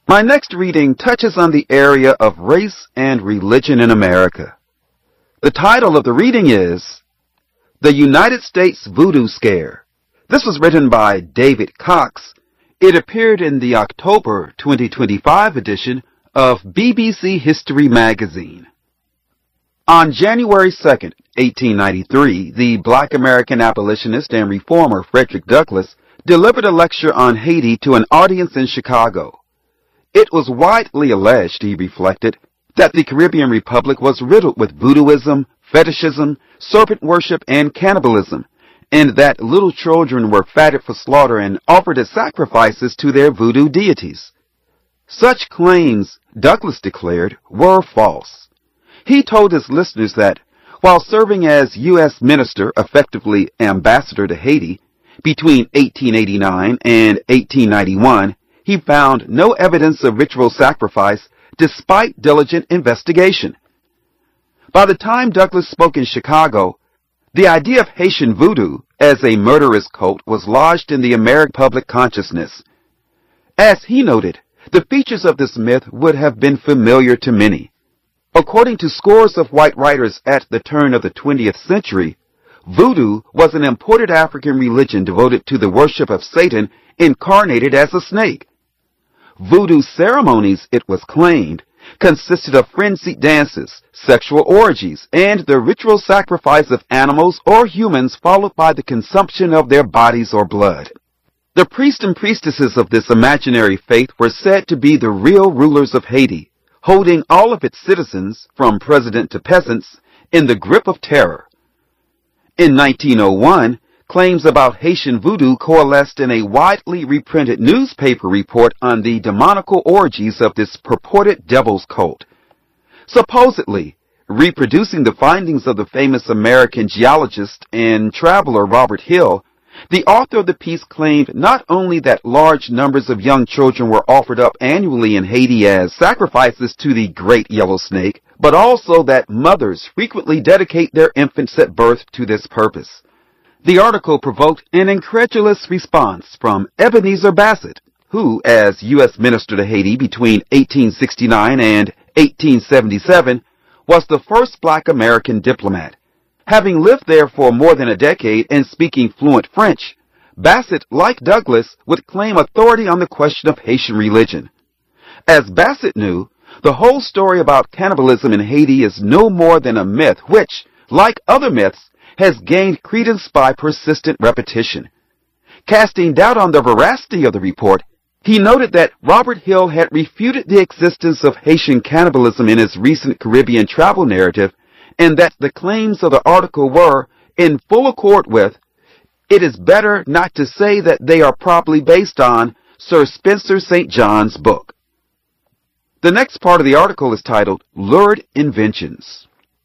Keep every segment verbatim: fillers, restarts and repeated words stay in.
My next reading touches on the area of race and religion in America. The title of the reading is The United States Voodoo Scare. This was written by David Cox. It appeared in the October twenty twenty-five edition of B B C History magazine. On January second, eighteen ninety-three, the black American abolitionist and reformer Frederick Douglass delivered a lecture on Haiti to an audience in Chicago. It was widely alleged, he reflected, that the Caribbean Republic was riddled with voodooism, fetishism, serpent worship, and cannibalism, and that little children were fatted for slaughter and offered as sacrifices to their voodoo deities. Such claims, Douglass declared, were false. He told his listeners that, while serving as U S Minister, effectively ambassador to Haiti, between eighteen eighty-nine and eighteen ninety-one, he found no evidence of ritual sacrifice despite diligent investigation. By the time Douglass spoke in Chicago, the idea of Haitian voodoo as a murderous cult was lodged in the American public consciousness. As he noted, the features of this myth would have been familiar to many. According to scores of white writers at the turn of the twentieth century, voodoo was an imported African religion devoted to the worship of Satan incarnated as a snake. Voodoo ceremonies, it was claimed, consisted of frenzied dances, sexual orgies, and the ritual sacrifice of animals or humans followed by the consumption of their bodies or blood. The priests and priestesses of this imaginary faith were said to be the real rulers of Haiti, holding all of its citizens, from president to peasants, in the grip of terror. In nineteen oh one, claims about Haitian voodoo coalesced in a widely reprinted newspaper report on the demonical orgies of this purported devil's cult. Supposedly, reproducing the findings of the famous American geologist and traveler Robert Hill, the author of the piece claimed not only that large numbers of young children were offered up annually in Haiti as sacrifices to the Great Yellow Snake, but also that mothers frequently dedicate their infants at birth to this purpose. The article provoked an incredulous response from Ebenezer Bassett, who, as U S Minister to Haiti between eighteen sixty-nine and eighteen seventy-seven, was the first black American diplomat. Having lived there for more than a decade and speaking fluent French, Bassett, like Douglass, would claim authority on the question of Haitian religion. As Bassett knew, the whole story about cannibalism in Haiti is no more than a myth which, like other myths, has gained credence by persistent repetition. Casting doubt on the veracity of the report, he noted that Robert Hill had refuted the existence of Haitian cannibalism in his recent Caribbean travel narrative, and that the claims of the article were, in full accord with, it is better not to say that they are properly based on Sir Spencer Saint John's book. The next part of the article is titled, Lurid Inventions.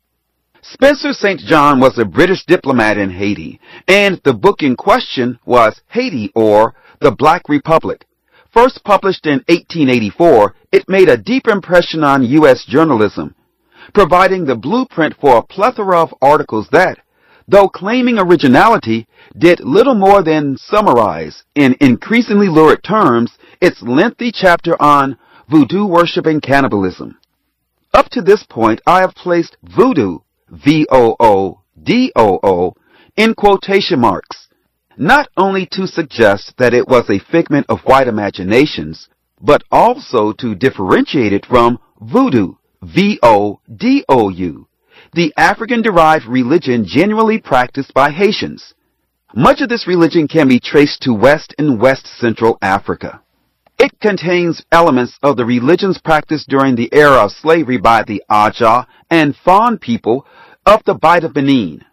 Spencer Saint John was a British diplomat in Haiti, and the book in question was Haiti, or The Black Republic. First published in eighteen eighty-four, it made a deep impression on U S journalism, providing the blueprint for a plethora of articles that, though claiming originality, did little more than summarize, in increasingly lurid terms, its lengthy chapter on voodoo worship and cannibalism. Up to this point, I have placed voodoo, V O O D O O, in quotation marks, not only to suggest that it was a figment of white imaginations, but also to differentiate it from voodoo, V O D O U, the African-derived religion generally practiced by Haitians. Much of this religion can be traced to West and West Central Africa. It contains elements of the religions practiced during the era of slavery by the Aja and Fon people of the Bight of Benin.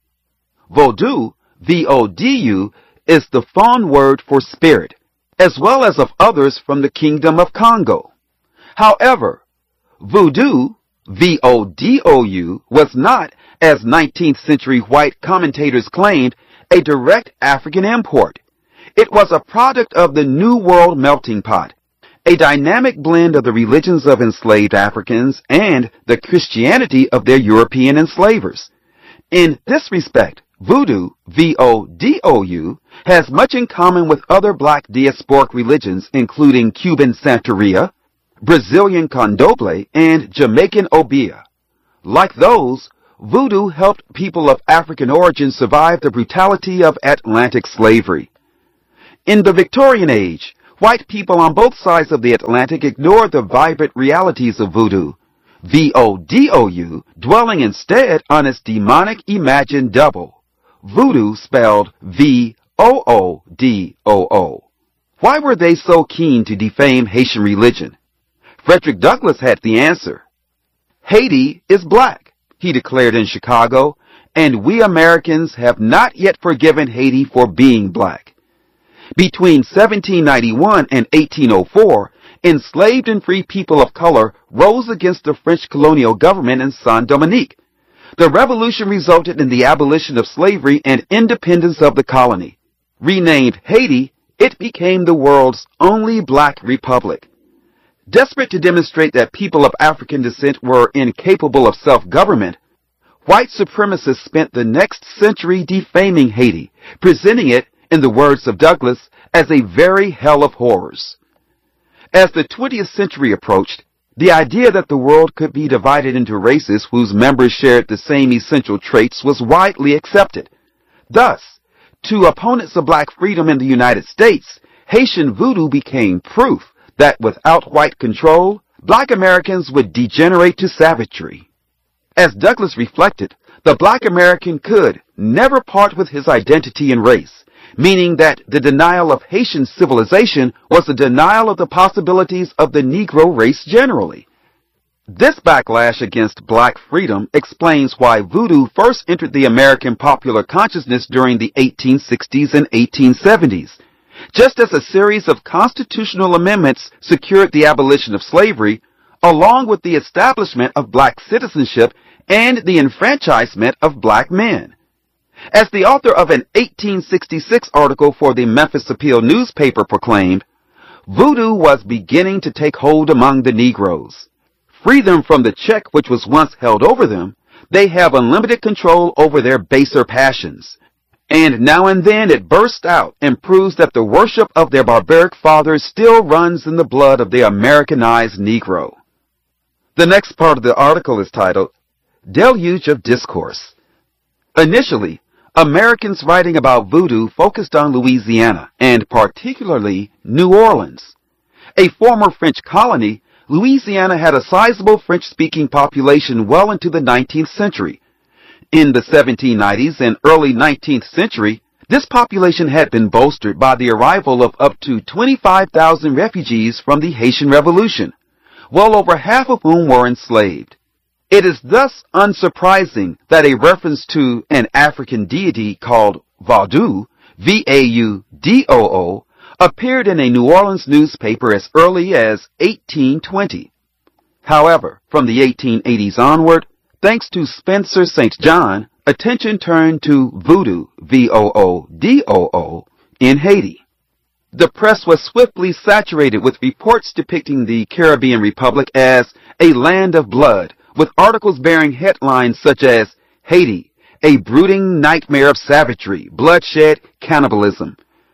Vodou, V O D U, is the Fon word for spirit, as well as of others from the Kingdom of Congo. However, voodoo, V O D O U, was not, as nineteenth century white commentators claimed, a direct African import. It was a product of the New World melting pot, a dynamic blend of the religions of enslaved Africans and the Christianity of their European enslavers. In this respect, voodoo, V O D O U, has much in common with other black diasporic religions, including Cuban Santeria, Brazilian candomblé, and Jamaican obeah. Like those, voodoo helped people of African origin survive the brutality of Atlantic slavery. In the Victorian age, white people on both sides of the Atlantic ignored the vibrant realities of voodoo, V O D O U, dwelling instead on its demonic imagined double, voodoo spelled V O O D O O. Why were they so keen to defame Haitian religion? Frederick Douglass had the answer. Haiti is black, he declared in Chicago, and we Americans have not yet forgiven Haiti for being black. Between seventeen ninety-one and eighteen oh four, enslaved and free people of color rose against the French colonial government in Saint Dominique. The revolution resulted in the abolition of slavery and independence of the colony. Renamed Haiti, it became the world's only black republic. Desperate to demonstrate that people of African descent were incapable of self-government, white supremacists spent the next century defaming Haiti, presenting it, in the words of Douglass, as a very hell of horrors. As the twentieth century approached, the idea that the world could be divided into races whose members shared the same essential traits was widely accepted. Thus, to opponents of black freedom in the United States, Haitian voodoo became proof that without white control, black Americans would degenerate to savagery. As Douglass reflected, the black American could never part with his identity and race, meaning that the denial of Haitian civilization was a denial of the possibilities of the Negro race generally. This backlash against black freedom explains why voodoo first entered the American popular consciousness during the eighteen sixties and eighteen seventies. Just as a series of constitutional amendments secured the abolition of slavery, along with the establishment of black citizenship and the enfranchisement of black men. As the author of an eighteen sixty-six article for the Memphis Appeal newspaper proclaimed, voodoo was beginning to take hold among the Negroes. Free them from the check which was once held over them, they have unlimited control over their baser passions. And now and then it bursts out and proves that the worship of their barbaric fathers still runs in the blood of the Americanized Negro. The next part of the article is titled, Deluge of Discourse. Initially, Americans writing about voodoo focused on Louisiana, and particularly New Orleans. A former French colony, Louisiana had a sizable French-speaking population well into the nineteenth century. In the seventeen nineties and early nineteenth century, this population had been bolstered by the arrival of up to twenty-five thousand refugees from the Haitian Revolution, well over half of whom were enslaved. It is thus unsurprising that a reference to an African deity called Vaudou, V A U D O O, appeared in a New Orleans newspaper as early as eighteen twenty. However, from the eighteen eighties onward, thanks to Spencer Saint John, attention turned to voodoo, V O O D O O, in Haiti. The press was swiftly saturated with reports depicting the Caribbean Republic as a land of blood, with articles bearing headlines such as Haiti, a brooding nightmare of savagery, bloodshed, cannibalism.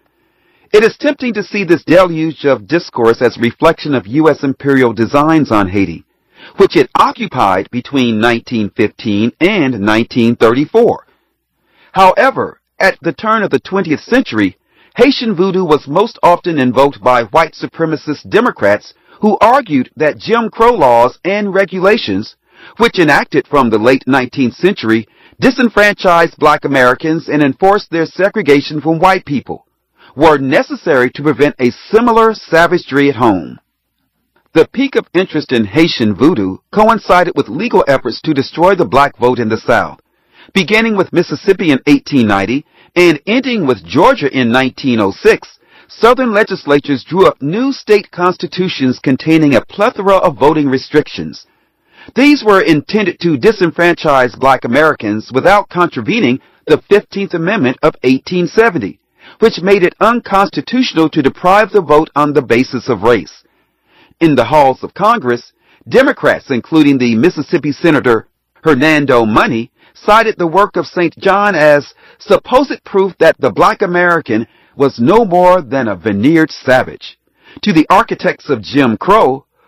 It is tempting to see this deluge of discourse as a reflection of U S imperial designs on Haiti, which it occupied between nineteen fifteen and nineteen thirty-four. However, at the turn of the twentieth century, Haitian voodoo was most often invoked by white supremacist Democrats who argued that Jim Crow laws and regulations, which enacted from the late nineteenth century, disenfranchised black Americans and enforced their segregation from white people, were necessary to prevent a similar savagery at home. The peak of interest in Haitian voodoo coincided with legal efforts to destroy the black vote in the South, beginning with Mississippi in eighteen ninety and ending with Georgia in nineteen oh six. Southern legislatures drew up new state constitutions containing a plethora of voting restrictions. These were intended to disenfranchise black Americans without contravening the fifteenth Amendment of eighteen seventy, which made it unconstitutional to deprive the vote on the basis of race. In the halls of Congress, Democrats, including the Mississippi Senator Hernando Money, cited the work of Saint John as supposed proof that the black American was no more than a veneered savage. To the architects of Jim Crow,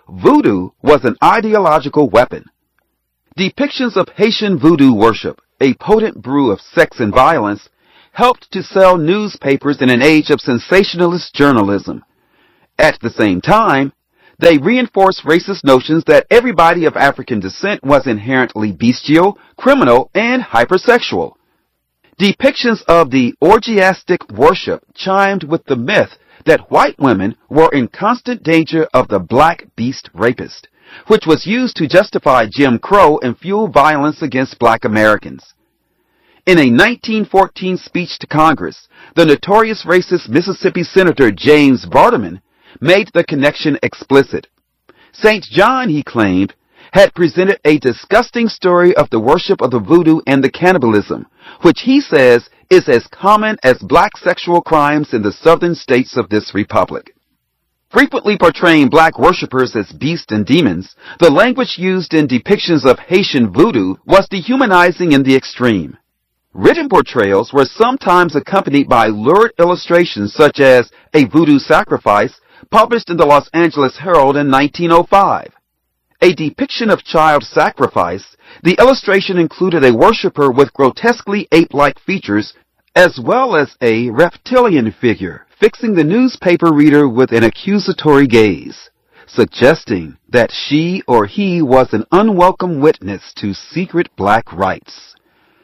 voodoo was an ideological weapon. Depictions of Haitian voodoo worship, a potent brew of sex and violence, helped to sell newspapers in an age of sensationalist journalism. At the same time, they reinforced racist notions that everybody of African descent was inherently bestial, criminal, and hypersexual. Depictions of the orgiastic worship chimed with the myth that white women were in constant danger of the black beast rapist, which was used to justify Jim Crow and fuel violence against black Americans. In a nineteen fourteen speech to Congress, the notorious racist Mississippi Senator James Vardaman made the connection explicit. Saint John, he claimed, had presented a disgusting story of the worship of the voodoo and the cannibalism, which he says is as common as black sexual crimes in the southern states of this republic. Frequently portraying black worshippers as beasts and demons, the language used in depictions of Haitian voodoo was dehumanizing in the extreme. Written portrayals were sometimes accompanied by lurid illustrations such as a voodoo sacrifice published in the Los Angeles Herald in nineteen oh five. A depiction of child sacrifice, the illustration included a worshiper with grotesquely ape-like features, as well as a reptilian figure, fixing the newspaper reader with an accusatory gaze, suggesting that she or he was an unwelcome witness to secret black rites.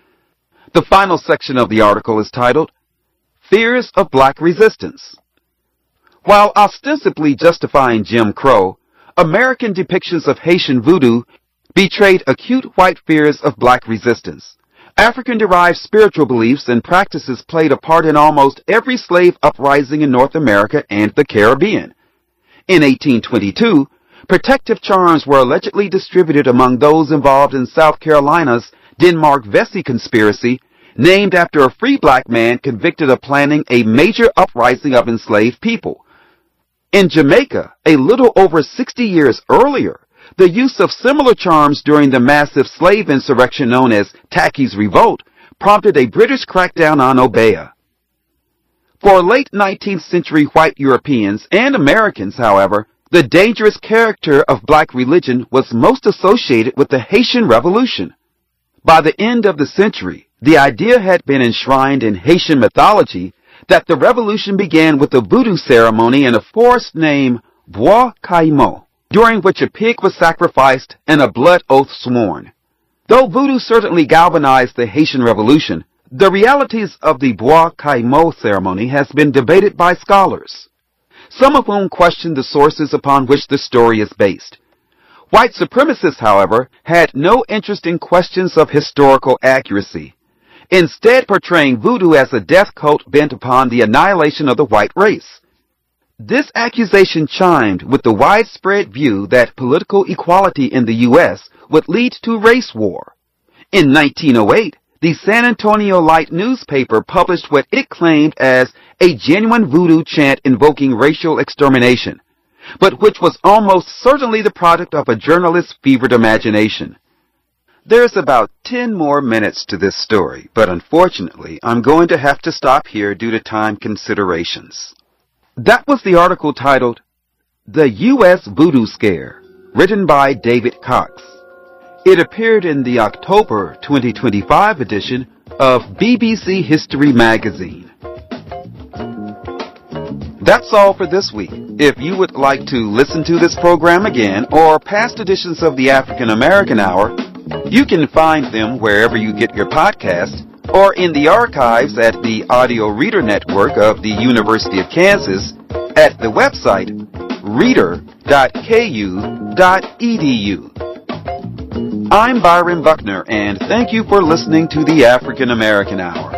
The final section of the article is titled, Fears of Black Resistance. While ostensibly justifying Jim Crow, American depictions of Haitian voodoo betrayed acute white fears of black resistance. African-derived spiritual beliefs and practices played a part in almost every slave uprising in North America and the Caribbean. In eighteen twenty-two, protective charms were allegedly distributed among those involved in South Carolina's Denmark Vesey conspiracy, named after a free black man convicted of planning a major uprising of enslaved people. In Jamaica, a little over sixty years earlier, the use of similar charms during the massive slave insurrection known as Tacky's Revolt prompted a British crackdown on Obeah. For late nineteenth century white Europeans and Americans, however, the dangerous character of black religion was most associated with the Haitian Revolution. By the end of the century, the idea had been enshrined in Haitian mythology that the revolution began with a voodoo ceremony in a forest named Bois Caïmo, during which a pig was sacrificed and a blood oath sworn. Though voodoo certainly galvanized the Haitian Revolution, the realities of the Bois Caïmo ceremony has been debated by scholars, some of whom question the sources upon which the story is based. White supremacists, however, had no interest in questions of historical accuracy, instead portraying voodoo as a death cult bent upon the annihilation of the white race. This accusation chimed with the widespread view that political equality in the U S would lead to race war. In nineteen oh eight, the San Antonio Light newspaper published what it claimed as a genuine voodoo chant invoking racial extermination, but which was almost certainly the product of a journalist's fevered imagination. There's about ten more minutes to this story, but unfortunately, I'm going to have to stop here due to time considerations. That was the article titled, The U S Voodoo Scare, written by David Cox. It appeared in the October twenty twenty-five edition of B B C History Magazine. That's all for this week. If you would like to listen to this program again or past editions of the African American Hour, you can find them wherever you get your podcast or in the archives at the Audio Reader Network of the University of Kansas at the website reader dot k u dot e d u. I'm Byron Buckner, and thank you for listening to the African American Hour.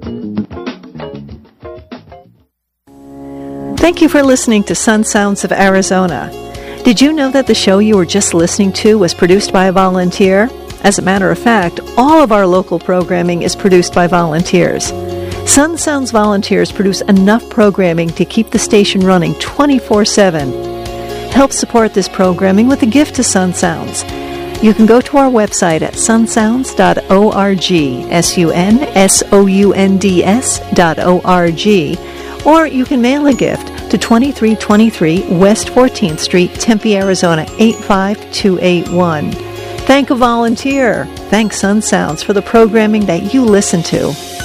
Thank you for listening to Sun Sounds of Arizona. Did you know that the show you were just listening to was produced by a volunteer? As a matter of fact, all of our local programming is produced by volunteers. Sun Sounds volunteers produce enough programming to keep the station running twenty-four seven. Help support this programming with a gift to Sun Sounds. You can go to our website at sun sounds dot org, S U N S O U N D S dot O R G, or you can mail a gift to twenty-three twenty-three West fourteenth Street, Tempe, Arizona, eight five two eight one. Thank a volunteer. Thank Sun Sounds for the programming that you listen to.